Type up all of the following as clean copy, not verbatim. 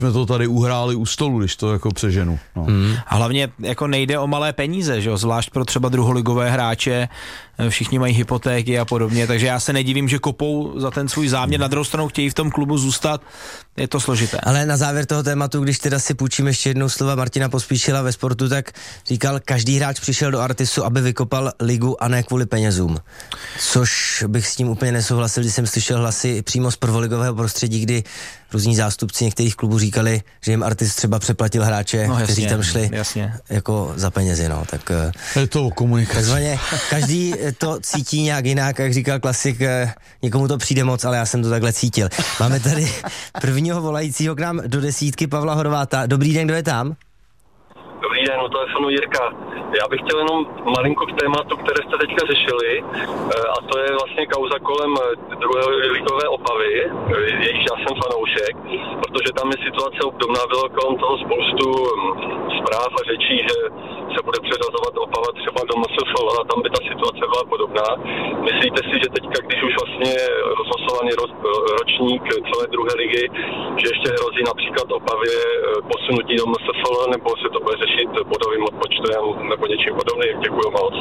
jsme to tady uhráli u stolu, když to jako přeženu. No. A hlavně jako nejde o malé peníze, že jo? Zvlášť pro třeba druholigové hráče, všichni mají hypotéky a podobně, takže já se nedivím, že kopou za ten svůj záměr, na druhou stranu chtějí v tom klubu zůstat, je to složité. Ale na závěr toho tématu, když teda si půjčím ještě jednou slova Martina Pospíšila ve Sportu, tak říkal, každý hráč přišel do Artisu, aby vykopal ligu a ne kvůli penězům. Což bych s tím úplně nesouhlasil, když jsem slyšel hlasy přímo z prvoligového prostředí, kdy různí zástupci některých klubů říkali, že jim Artis třeba přeplatil hráče, kteří tam šli jako za penězi, no, tak je to o komunikaci. Takzvaně každý to cítí nějak jinak, jak říkal klasik, někomu to přijde moc, ale já jsem to takhle cítil. Máme tady prvního volajícího k nám do desítky, Pavla Horváta. Dobrý den, kdo je tam? Dobrý den, u telefonu Jirka. Já bych chtěl jenom malinko k tématu, které jste teďka řešili, a to je vlastně kauza kolem druhé ligové Opavy, jejíž já jsem fanoušek, protože tam je situace obdobná, bylo kolem toho spoustu zpráv a řečí, že se bude přeřazovat Opava třeba do MSFL a tam by ta situace byla podobná. Myslíte si, že teďka, když už vlastně rozhlasovaný ročník celé druhé ligy, že ještě hrozí například Opavě posunutí do MSFL, nebo se to bude řešit bodovým odpočtem nebo něčím podobným? Děkuju moc.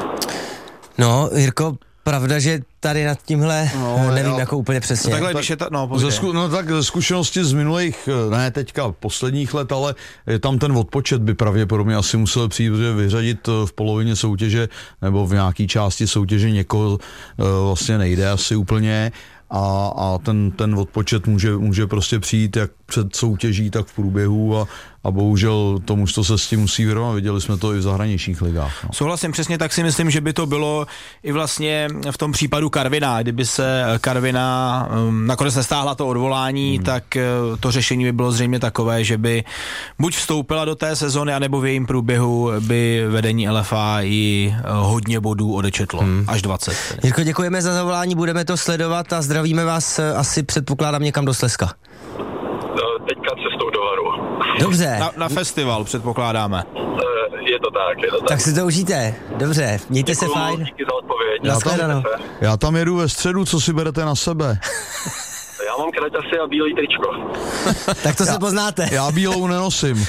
No, Jirko, pravda, že tady nad tímhle nevím jako úplně přesně. Takhle, když je tak ze zkušenosti z minulých, ne teďka posledních let, ale je tam ten odpočet by pravděpodobně asi musel přijít, protože vyřadit v polovině soutěže nebo v nějaký části soutěže někoho vlastně nejde asi úplně. A ten odpočet může prostě přijít jak před soutěží, tak v průběhu a bohužel tomu, co se s tím musí vyrovnat. Viděli jsme to i v zahraničních ligách. No. Souhlasím, přesně tak si myslím, že by to bylo i vlastně v tom případu Karviná. Kdyby se Karviná nakonec nestáhla to odvolání, tak to řešení by bylo zřejmě takové, že by buď vstoupila do té sezony, anebo v jejím průběhu by vedení LFA i hodně bodů odečetlo. Až 20. Tedy. Jirko, děkujeme za zavolání, budeme to sledovat a zdravíme vás asi předpokládám někam do Slezska. Teďka cestou do Varu. Dobře. Na festival předpokládáme. Je to tak. Tak si to užijte. Dobře, mějte se fajn. Díky za odpověď. Já tam jedu ve středu, co si berete na sebe? Já mám kraťasy a bílý tričko. Tak to se poznáte. Já bílou nenosím.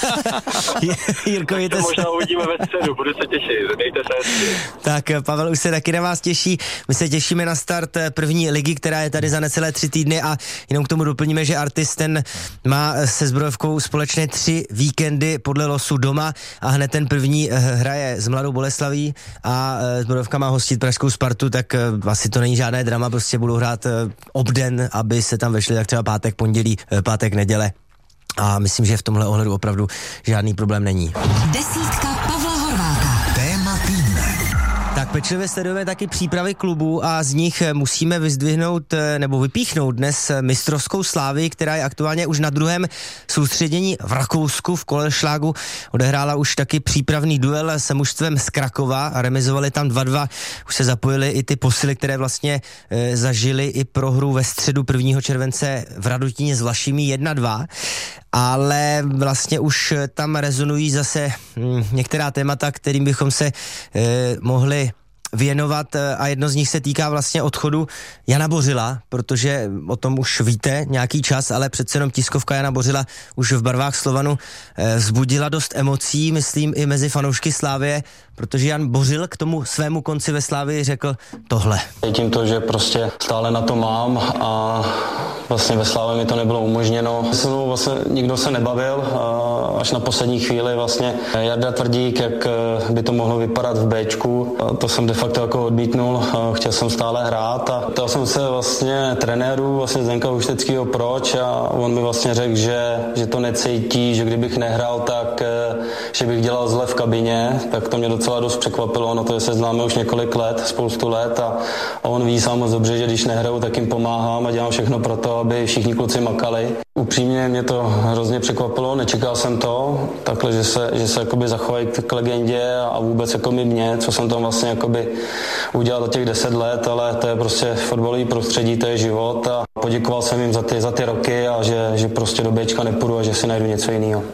Jirko, mějte se. Možná uvidíme ve středu, budu se těšit. Dejte se hezky. Tak Pavel už se taky na vás těší. My se těšíme na start první ligy, která je tady za necelé 3 týdny a jenom k tomu doplníme, že Artis ten má se Zbrojovkou společné 3 víkendy podle losu doma a hned ten první hraje s Mladou Boleslaví a Zbrojovka má hostit pražskou Spartu, tak asi to není žádné drama, prostě budou hrát obden, aby se tam vešli tak třeba pátek, pondělí, pátek, neděle. A myslím, že v tomhle ohledu opravdu žádný problém není. Desítka Pavla Horváta. Téma týdne. Tak pečlivě sledujeme taky přípravy klubů a z nich musíme vyzdvihnout nebo vypíchnout dnes mistrovskou Slávii, která je aktuálně už na druhém soustředění v Rakousku v Kolelšlágu. Odehrála už taky přípravný duel se mužstvem z Krakova a remizovali tam 2-2. Už se zapojily i ty posily, které vlastně zažily i prohru ve středu 1. července v Radotíně s Vlašimi 1-2. Ale vlastně už tam rezonují zase některá témata, kterým bychom se mohli věnovat a jedno z nich se týká vlastně odchodu Jana Bořila, protože o tom už víte nějaký čas, ale přece jenom tiskovka Jana Bořila už v barvách Slovanu vzbudila dost emocí, myslím i mezi fanoušky Slávie, protože Jan Bořil k tomu svému konci ve Slávii řekl tohle. Cítím to, že prostě stále na to mám a vlastně ve Slávii mi to nebylo umožněno. Se mnou vlastně nikdo se nebavil, až na poslední chvíli vlastně Jarda Tvrdík, jak by to mohlo vypadat v Bčku. To jsem de facto jako odmítnul, chtěl jsem stále hrát a ptal jsem se vlastně trenéru, vlastně Zdenka Hušteckýho proč a on mi vlastně řekl, že to necítí, že kdybych nehrál, tak že bych dělal zle v kabině, tak to mě docela dost překvapilo, na to, že se známe už několik let, spoustu let a on ví sám moc dobře, že když nehraju, tak jim pomáhám a dělám všechno pro to, aby všichni kluci makali. Upřímně mě to hrozně překvapilo, nečekal jsem to, takhle, že se jakoby zachovají k legendě a vůbec jako mě, co jsem tam vlastně jakoby udělal za těch 10 let, ale to je prostě fotbalový prostředí, to je život a poděkoval jsem jim za ty roky a že prostě do Bčka nepůjdu a že si najdu něco jiného.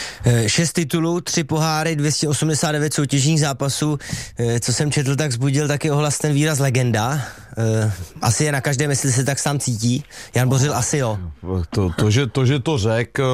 6 titulů, 3 poháry, 289 soutěžních zápasů. Co jsem četl, tak vzbudil taky ohlas ten výraz legenda. Asi je na každém, jestli se tak sám cítí. Jan Bořil asi jo. To, že to řekl,